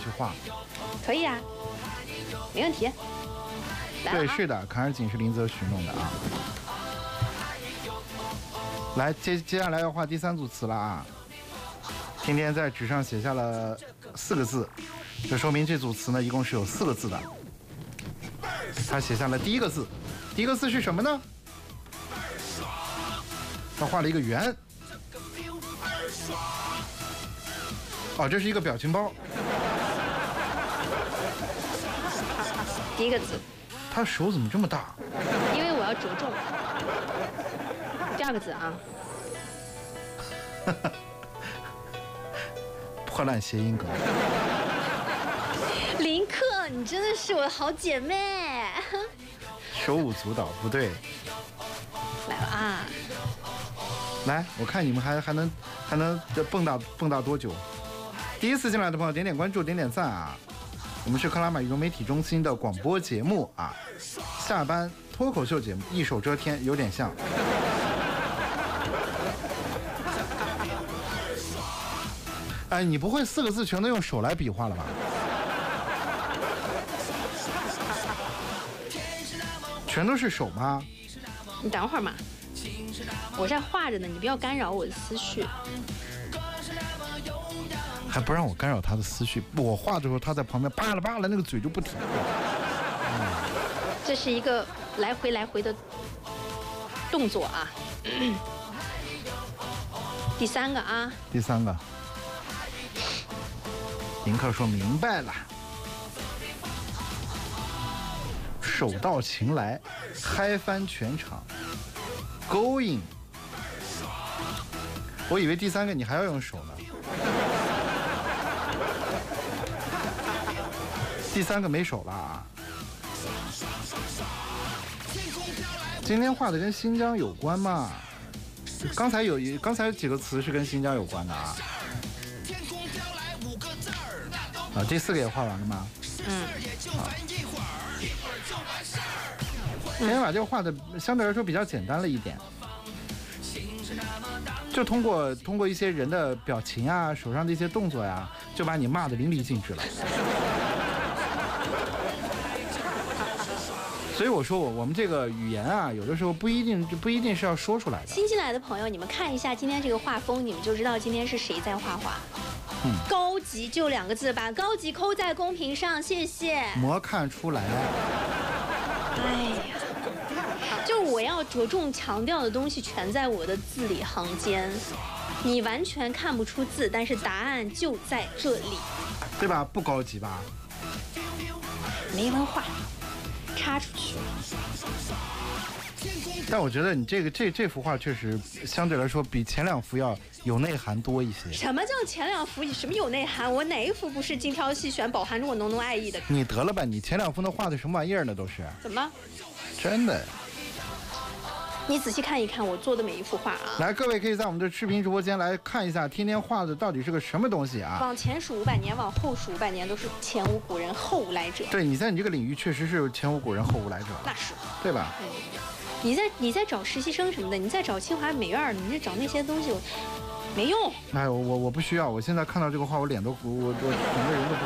去画。 可以啊，没问题。 对，是的，坎儿井是林则徐弄的啊。来，接下来要画第3组词了啊。天天在纸上写下了4个字，这说明这组词呢一共是有4个字的。他写下了第1个字，第1个字是什么呢？他画了一个圆。哦，这是一个表情包。 第1个字。 他手怎么这么大？ 因为我要着重。第2个字啊。 破烂谐音梗。 林克，你真的是我的好姐妹。 手舞足蹈，不对。 来了啊！ 来，我看你们还能蹦跶多久？第1次进来的朋友，点点关注，点点赞啊！我们是克拉玛羽绒媒体中心的广播节目啊，下班脱口秀节目，一手遮天，有点像。哎，你不会4个字全都用手来比划了吧？全都是手吗？ 你等会儿嘛，我在画着呢，你不要干扰我的思绪。 还不让我干扰他的思绪，我画的时候他在旁边扒拉扒拉，那个嘴就不停。 这是一个来回的动作啊。第3个啊。 第3个。林克说明白了。手到擒来，嗨翻全场，勾引。我以为第3个你还要用手呢。第3个没手了啊！今天画的跟新疆有关嘛？刚才有几个词是跟新疆有关的啊。啊，第4个也画完了吗？好。今天把这个画的相对来说比较简单了一点，就通过一些人的表情啊，手上的一些动作呀，就把你骂得淋漓尽致了。所以我说我们这个语言啊，有的时候不一定是要说出来的。 新进来的朋友，你们看一下今天这个画风，你们就知道今天是谁在画画。高级就2个字，把高级扣在公屏上，谢谢。 模看出来。 哎呀，就我要着重强调的东西全在我的字里行间，你完全看不出字，但是答案就在这里， 对吧？不高级吧？ 没文化。插出去。 但我觉得你这幅画确实相对来说比前2幅要有内涵多一些。 什么叫前2幅什么有内涵？我哪一幅不是精挑细选、饱含着我浓浓爱意的？ 你得了吧，你前2幅那画的什么玩意儿呢？都是怎么？ 真的。 你仔细看一看我做的每一幅画啊！ 来，各位可以在我们的视频直播间来看一下，天天画的到底是个什么东西啊？ 往前数500年，往后数500年，都是前无古人后无来者。 对，你在你这个领域确实是前无古人后无来者。 那是， 对吧？ 你在找实习生什么的，你在找清华美院，你在找那些东西，没用。 哎，我不需要，我现在看到这个画，我脸都我整个人都不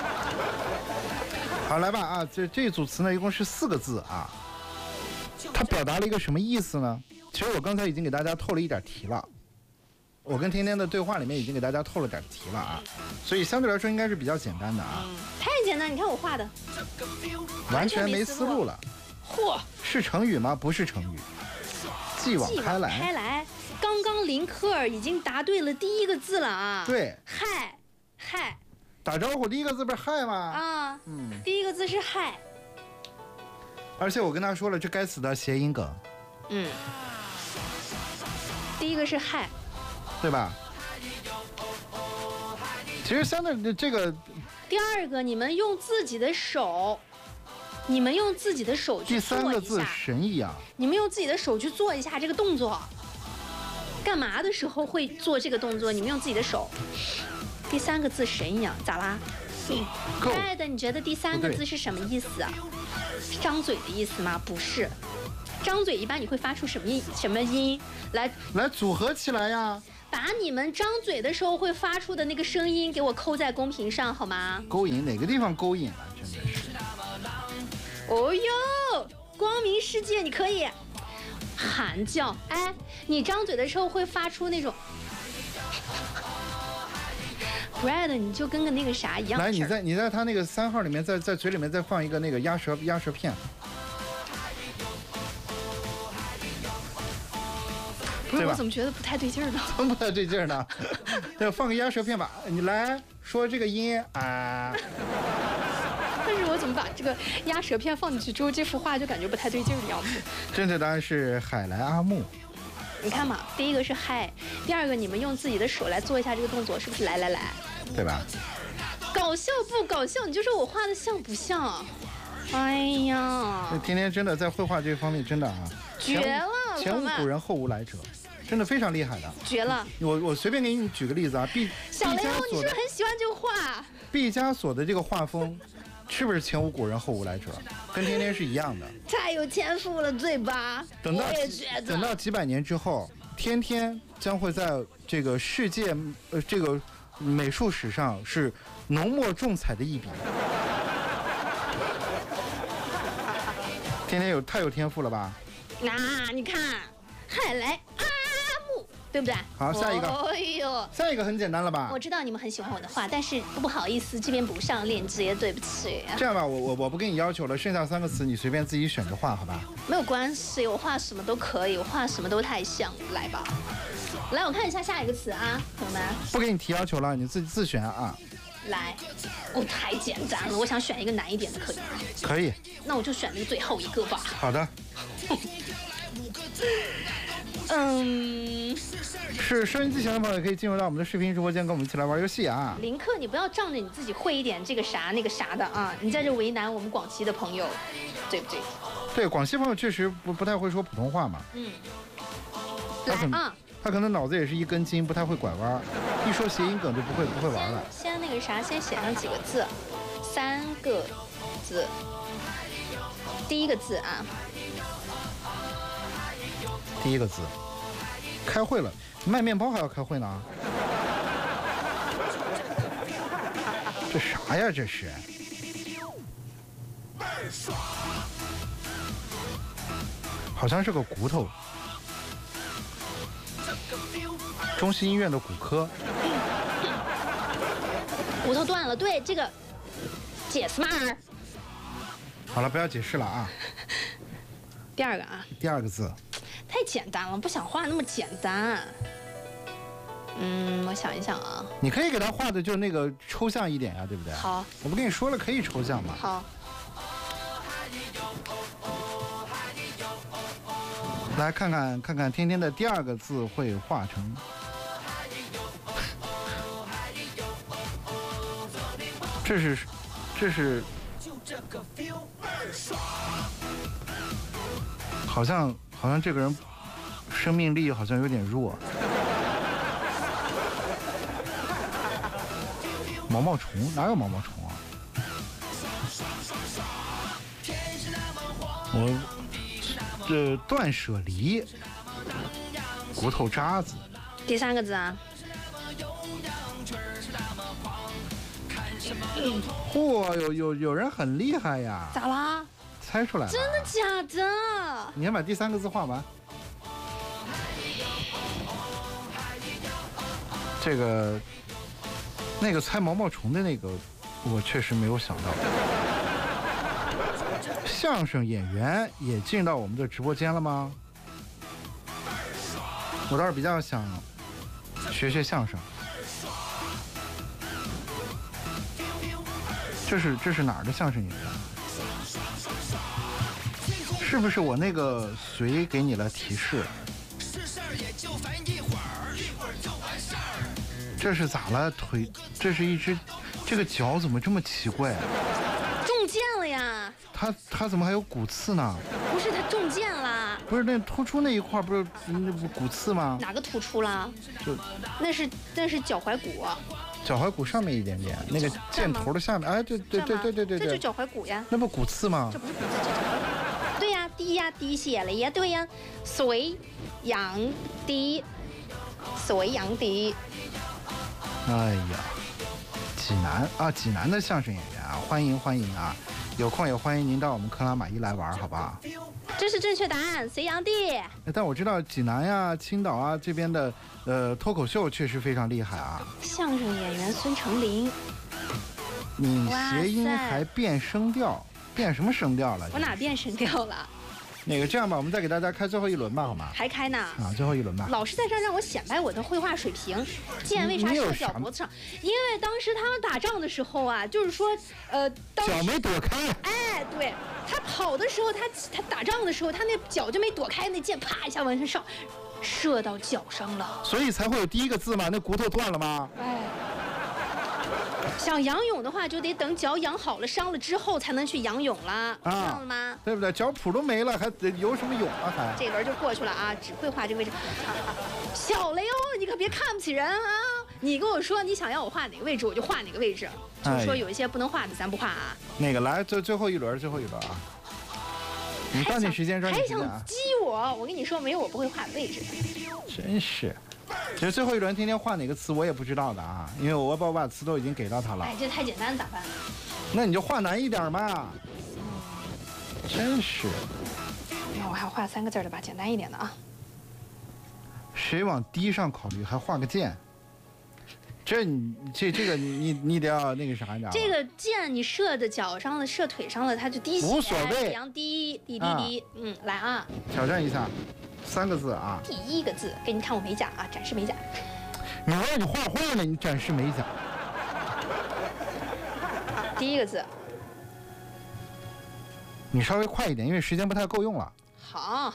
好。好，来吧啊，这组词呢一共是4个字啊。它表达了一个什么意思呢？其实我刚才已经给大家透了一点题了，我跟天天的对话里面已经给大家透了点题了啊，所以相对来说应该是比较简单的啊。 太简单，你看我画的， 完全没思路了。 嚯， 是成语吗？不是成语。继往开来。 开来，刚刚林克尔已经答对了第1个字了啊。 对。 嗨。 打招呼第1个字不是嗨吗？ 啊，第1个字是嗨。 而且我跟他说了，这该死的谐音梗。 第1个是嗨， 对吧？其实相对的这个。 第2个，你们用自己的手去做一下。 第3个字神一样。 你们用自己的手去做一下这个动作。干嘛的时候会做这个动作？你们用自己的手。第3个字神一样，咋啦？亲爱的，你觉得第3个字是什么意思啊？是张嘴的意思吗？不是，张嘴一般你会发出什么音？来组合起来呀。 把你们张嘴的时候会发出的那个声音给我扣在公屏上好吗？ 勾引哪个地方勾引了？真的是。 哦哟，光明世界你可以喊叫，哎，你张嘴的时候会发出那种。Brad， 你就跟个那个啥一样。 来，你在他那个3号里面，在嘴里面再放一个那个鸭舌片。 不是，我怎么觉得不太对劲儿呢？ 怎么不太对劲儿呢？对，放个鸭舌片吧。你来说这个音啊。 但是我怎么把这个鸭舌片放进去之后，这幅画就感觉不太对劲儿的样子？ 正确答案是海来阿木。 你看嘛，第一个是嗨，第二个你们用自己的手来做一下这个动作，是不是？来， 对吧？ 搞笑不搞笑？你就说我画的像不像？哎呀， 天天真的在绘画这方面真的啊， 绝了！ 前无古人后无来者，真的非常厉害的。 绝了！ 我随便给你举个例子啊， 小雷欧，你是不是很喜欢这个画？ 毕加索的这个画风，是不是前无古人后无来者？跟天天是一样的。 太有天赋了，对吧？ 等到几百年之后，天天将会在这个世界这个美术史上是浓墨重彩的一笔。天天太有天赋了吧？ 那你看，海来阿木，对不对？ 好，下一个。 哎呦， 下一个很简单了吧？ 我知道你们很喜欢我的画，但是不好意思，这边不上链接，对不起。 这样吧，我不给你要求了，剩下3个词你随便自己选着画，好吧？ 没有关系，我画什么都可以，我画什么都太像，来吧。来，我看一下下一个词啊，朋友们。 不给你提要求了，你自选啊。 来，哦，太简单了，我想选一个难一点的，可以吗？ 可以。 那我就选那个最后一个吧。 好的。是收音机前的朋友可以进入到我们的视频直播间，跟我们一起来玩游戏啊。 林克，你不要仗着你自己会一点这个啥那个啥的啊，你在这为难我们广西的朋友，对不对？ 对，广西朋友确实不太会说普通话嘛。 来啊。 他可能脑子也是一根筋，不太会拐弯，一说谐音梗就不会玩了。 先那个啥，先写上几个字，3个字。第一个字啊。 第一个字，开会了，卖面包还要开会呢？这啥呀？这是？好像是个骨头。中西医院的骨科。 骨头断了，对这个解smart。 好了，不要解释了啊。 第二个啊。 第二个字。 太简单了，不想画那么简单。我想一想啊。 你可以给他画的就那个抽象一点呀，对不对？ 好。 我不跟你说了，可以抽象嘛。 好。 来看看天天的第二个字会画成。这是。好像这个人生命力好像有点弱。毛毛虫哪有毛毛虫啊？这断舍离，骨头渣子。 第3个字啊。 嚯，有人很厉害呀！ 咋啦？ 猜出来了？ 真的假的？ 你先把第3个字画完。这个，那个猜毛毛虫的那个，我确实没有想到。相声演员也进到我们的直播间了吗？我倒是比较想学相声。这是哪儿的相声演员？是不是我那个随给你了提示？这是咋了？腿？这是一只，这个脚怎么这么奇怪啊？ 中箭了呀！ 他怎么还有骨刺呢？ 不是他中箭了。 不是那突出那一块不是那不骨刺吗？ 哪个突出了？ 就那是脚踝骨。 脚踝骨上面一点点，那个箭头的下面，哎，对， 这就脚踝骨呀。 那不骨刺吗？ 这不是骨刺，这脚踝骨。对呀，滴血了呀，对呀，隋炀帝， 隋炀帝。 哎呀，济南啊，济南的相声演员啊，欢迎欢迎啊！有空也欢迎您到我们克拉玛依来玩，好不好？ 这是正确答案，隋炀帝。 但我知道济南呀、青岛啊这边的脱口秀确实非常厉害啊。 相声演员孙成林， 你谐音还变声调，变什么声调了？ 我哪变声调了？ 那个这样吧，我们再给大家开最后一轮吧，好吗？ 还开呢？ 啊，最后一轮吧。 老师在这儿让我显摆我的绘画水平，剑为啥射脚脖子上？因为当时他们打仗的时候啊，就是说， 脚没躲开。 哎，对，他跑的时候，他打仗的时候，他那脚就没躲开，那箭啪一下往上上，射到脚上了。 所以才会有第一个字嘛，那骨头断了吗？ 哎。想仰泳的话，就得等脚养好了、伤了之后才能去仰泳了，知道了吗？ 对不对？脚蹼都没了，还游什么泳啊？还这轮就过去了啊！只会画这个位置，小雷欧，你可别看不起人啊！你跟我说你想要我画哪个位置，我就画哪个位置。就是说有一些不能画的，咱不画啊。 那个来，最后一轮啊！你抓紧时间，抓紧时间啊！ 还想激我？我跟你说，没有我不会画的位置。 真是。其实最后一轮天天画哪个词我也不知道的啊，因为我把词都已经给到他了。 哎，这太简单咋办？ 那你就画难一点嘛。真是。 那我还画3个字的吧，简单一点的啊。 谁往低上考虑，还画个箭？这个你得要那个啥一点。 这个箭你射的脚上了，射腿上了，它就滴血。 无所谓。 阳滴。来啊！ 挑战一下。3个字啊！ 第1个字，给你看我美甲啊，展示美甲。 你让你画画呢，你展示美甲。 第1个字， 你稍微快一点，因为时间不太够用了。 好。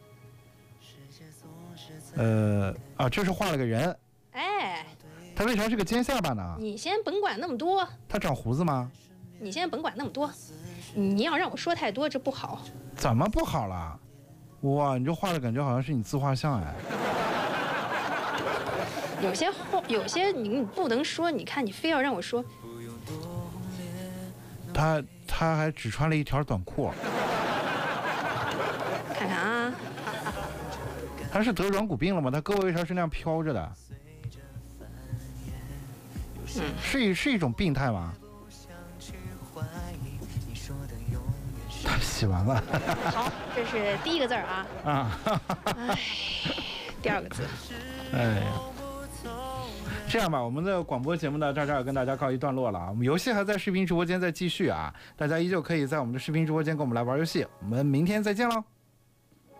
这是画了个人。 哎。 他为啥是个尖下巴呢？ 你先甭管那么多。 他长胡子吗？ 你先甭管那么多，你要让我说太多，这不好。 怎么不好了？哇，你这画的感觉好像是你自画像哎。 有些你不能说，你看你非要让我说。 他还只穿了一条短裤。 看看啊。 他是得软骨病了吗？他胳膊为啥是那样飘着的？是一种病态吗？洗完了。 好，这是第1个字啊。哎，第2个字。 哎呀，这样吧，我们的广播节目呢，到这儿跟大家告一段落了啊。我们游戏还在视频直播间再继续啊，大家依旧可以在我们的视频直播间跟我们来玩游戏。我们明天再见喽。